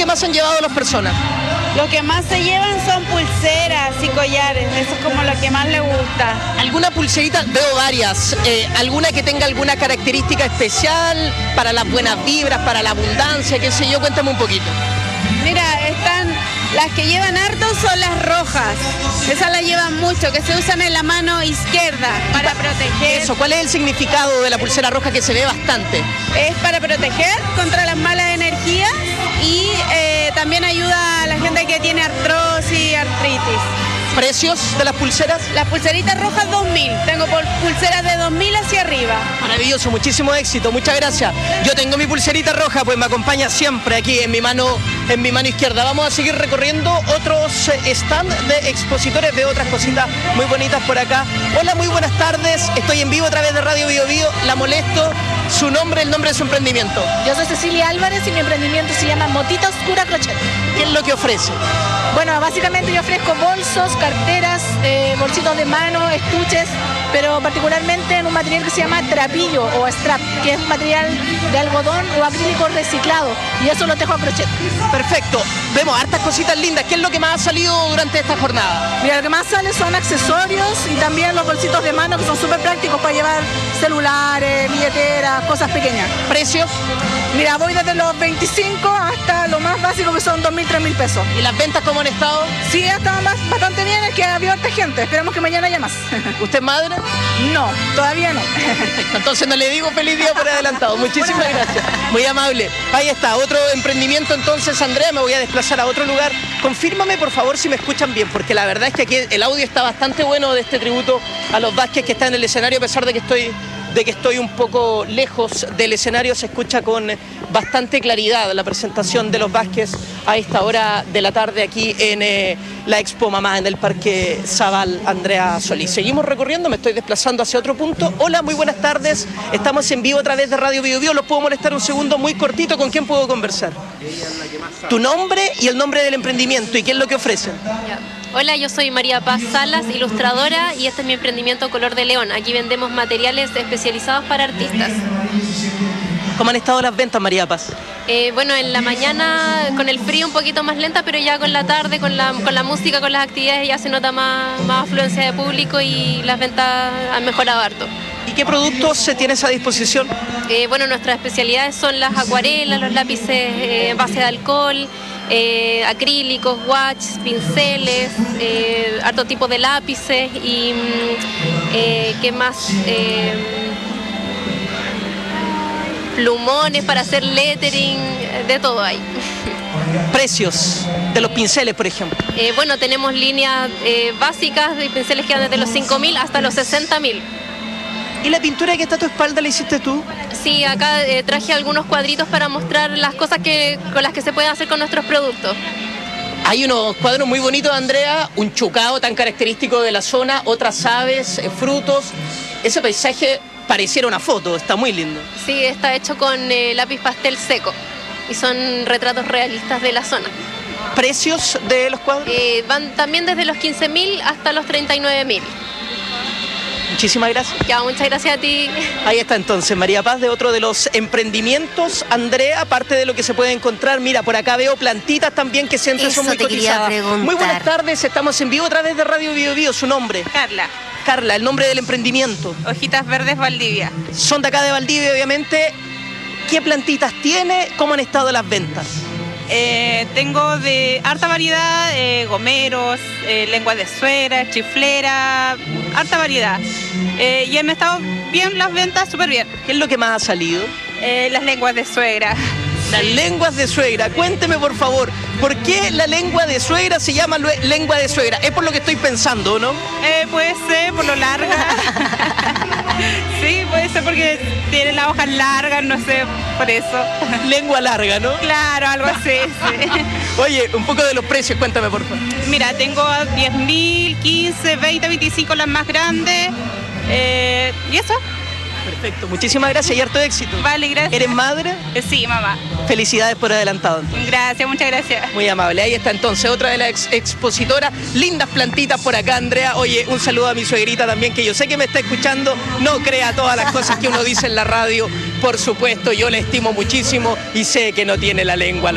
más han llevado las personas? Lo que más se llevan son pulseras y collares, eso es como lo que más les gusta. ¿Alguna pulserita? Veo varias. ¿Alguna que tenga alguna característica especial para las buenas vibras, para la abundancia, qué sé yo? Cuéntame un poquito. Mira, las que llevan harto son las rojas, esas las llevan mucho, que se usan en la mano izquierda para proteger. Eso, ¿cuál es el significado de la pulsera roja que se ve bastante? Es para proteger contra las malas energías y también ayuda a la gente que tiene artrosis y artritis. ¿Precios de las pulseras? Las pulseritas rojas 2000, tengo pulseras de 2000 hacia arriba. Maravilloso, muchísimo éxito, muchas gracias. Yo tengo mi pulserita roja, pues me acompaña siempre aquí en mi mano izquierda. Vamos a seguir recorriendo otros stands de expositores de otras cositas muy bonitas por acá. Hola, muy buenas tardes, estoy en vivo a través de Radio Bio Bio, la molesto. Su nombre, el nombre de su emprendimiento. Yo soy Cecilia Álvarez y mi emprendimiento se llama Motita Oscura Crochet. ¿Qué es lo que ofrece? Bueno, básicamente yo ofrezco bolsos, carteras, bolsitos de mano, estuches, pero particularmente en un material que se llama trapillo o strap, que es un material de algodón o acrílico reciclado, y eso lo tejo a crochet. Perfecto, vemos hartas cositas lindas. ¿Qué es lo que más ha salido durante esta jornada? Mira, lo que más sale son accesorios y también los bolsitos de mano que son súper prácticos para llevar celulares, billeteras, cosas pequeñas. ¿Precios? Mira, voy desde los 25 hasta lo más básico que son 2.000, 3.000 pesos. ¿Y las ventas cómo han estado? Sí, están bastante bien, es que había harta gente. Esperemos que mañana haya más. ¿Usted es madre? No, todavía no. Perfecto, entonces no le digo feliz día por adelantado. Muchísimas gracias. Muy amable. Ahí está, otro emprendimiento entonces, Andrea. Me voy a desplazar a otro lugar. Confírmame, por favor, si me escuchan bien, porque la verdad es que aquí el audio está bastante bueno de este tributo a los Vázquez que está en el escenario, a pesar de que estoy un poco lejos del escenario. Se escucha con bastante claridad la presentación de los Vázquez a esta hora de la tarde aquí en la Expo Mamá, en el Parque Zabal Andrea Solís. Seguimos recorriendo, me estoy desplazando hacia otro punto. Hola, muy buenas tardes. Estamos en vivo a través de Radio Bio Bio. ¿Los puedo molestar un segundo muy cortito? ¿Con quién puedo conversar? Tu nombre y el nombre del emprendimiento y qué es lo que ofrecen. Hola, yo soy María Paz Salas, ilustradora, y este es mi emprendimiento Color de León. Aquí vendemos materiales especializados para artistas. ¿Cómo han estado las ventas, María Paz? Bueno, en la mañana con el frío un poquito más lenta, pero ya con la tarde, con la música, con las actividades, ya se nota más afluencia de público y las ventas han mejorado harto. ¿Y qué productos se tiene a disposición? Bueno, nuestras especialidades son las acuarelas, los lápices en base de alcohol, acrílicos, watch, pinceles, harto tipo de lápices y ¿qué más? Plumones para hacer lettering, de todo hay. ¿Precios de los pinceles, por ejemplo? Bueno, tenemos líneas básicas de pinceles que van desde los 5.000 hasta los 60.000. ¿Y la pintura que está a tu espalda la hiciste tú? Sí, acá traje algunos cuadritos para mostrar las cosas con las que se pueden hacer con nuestros productos. Hay unos cuadros muy bonitos, Andrea, un chucao tan característico de la zona, otras aves, frutos. Ese paisaje pareciera una foto, está muy lindo. Sí, está hecho con lápiz pastel seco y son retratos realistas de la zona. ¿Precios de los cuadros? Van también desde los 15.000 hasta los 39.000. Muchísimas gracias. Ya, muchas gracias a ti. Ahí está entonces María Paz de otro de los emprendimientos. Andrea, aparte de lo que se puede encontrar, mira, por acá veo plantitas también que siempre son muy cotizadas. Muy buenas tardes, estamos en vivo a través de Radio Bio Bio. ¿Su nombre? Carla. Carla, el nombre del emprendimiento. Hojitas Verdes Valdivia. Son de acá de Valdivia, obviamente. ¿Qué plantitas tiene? ¿Cómo han estado las ventas? Tengo de harta variedad, gomeros, lengua de suegra, chiflera, harta variedad. Y han estado bien las ventas, súper bien. ¿Qué es lo que más ha salido? Las lenguas de suegra. Las lenguas de suegra. Cuénteme, por favor, ¿por qué la lengua de suegra se llama lengua de suegra? Es por lo que estoy pensando, ¿no? Puede ser por lo larga. Sí, puede ser porque tiene las hojas largas, no sé, por eso. Lengua larga, ¿no? Claro, algo así, sí. Oye, un poco de los precios, cuéntame, por favor. Mira, tengo 10.000, 15, 20, 25 las más grandes. ¿Y eso? Perfecto, muchísimas gracias y harto éxito. Vale, gracias. ¿Eres madre? Sí, mamá. Felicidades por adelantado. Entonces. Gracias, muchas gracias. Muy amable. Ahí está entonces otra de las expositoras. Lindas plantitas por acá, Andrea. Oye, un saludo a mi suegrita también, que yo sé que me está escuchando. No crea todas las cosas que uno dice en la radio. Por supuesto, yo la estimo muchísimo y sé que no tiene la lengua